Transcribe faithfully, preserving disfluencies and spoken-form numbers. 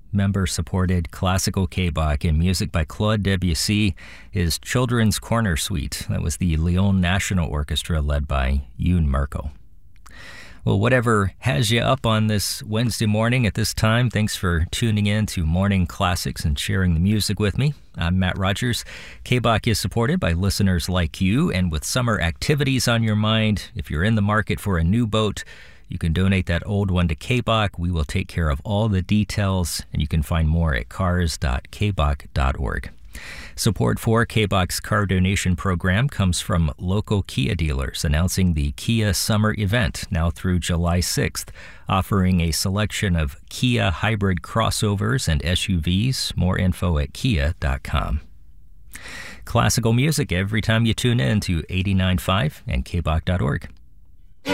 member-supported classical K-Bach and music by Claude Debussy is Children's Corner Suite. That was the Lyon National Orchestra led by Yoon Merkel. Well, whatever has you up on this Wednesday morning at this time, thanks for tuning in to Morning Classics and sharing the music with me. I'm Matt Rogers. K-Bach is supported by listeners like you, and with summer activities on your mind, if you're in the market for a new boat, you can donate that old one to K-Bach. We will take care of all the details, and you can find more at cars dot k bach dot org. Support for K-Bach's car donation program comes from local Kia dealers announcing the Kia Summer Event now through July sixth, offering a selection of Kia hybrid crossovers and S U Vs. More info at kia dot com. Classical music every time you tune in to eighty-nine point five and k bach dot org.